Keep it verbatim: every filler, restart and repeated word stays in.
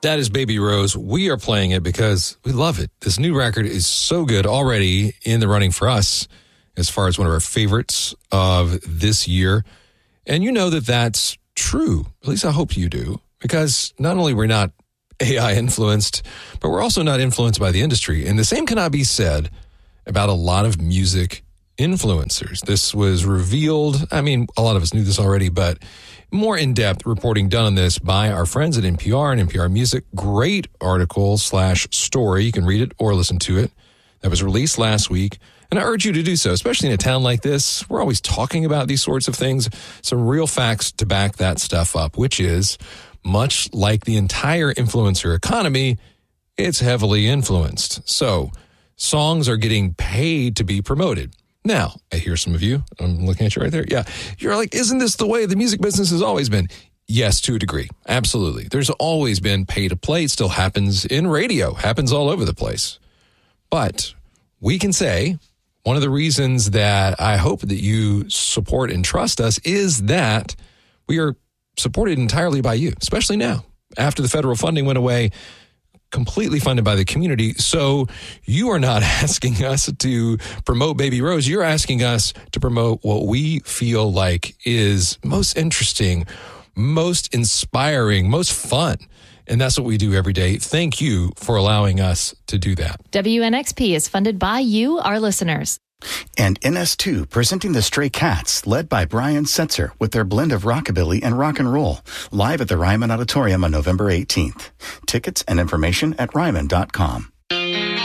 That is Baby Rose. We are playing it because we love it. This new record is so good, already in the running for us as far as one of our favorites of this year. And you know that that's true. At least I hope you do. Because not only we're not A I influenced, but we're also not influenced by the industry. And the same cannot be said about a lot of music influencers. This was revealed. I mean, a lot of us knew this already, but more in-depth reporting done on this by our friends at N P R and N P R Music. Great article slash story. You can read it or listen to it. That was released last week. And I urge you to do so, especially in a town like this. We're always talking about these sorts of things. Some real facts to back that stuff up, which is much like the entire influencer economy, it's heavily influenced. So songs are getting paid to be promoted. Now, I hear some of you, I'm looking at you right there. Yeah, you're like, isn't this the way the music business has always been? Yes, to a degree. Absolutely. There's always been pay to play. It still happens in radio, happens all over the place. But we can say one of the reasons that I hope that you support and trust us is that we are supported entirely by you, especially now. After the federal funding went away, completely funded by the community. So you are not asking us to promote Baby Rose. You're asking us to promote what we feel like is most interesting, most inspiring, most fun. And that's what we do every day. Thank you for allowing us to do that. W N X P is funded by you, our listeners. And N S two, presenting the Stray Cats, led by Brian Setzer, with their blend of rockabilly and rock and roll, live at the Ryman Auditorium on November eighteenth. Tickets and information at ryman dot com.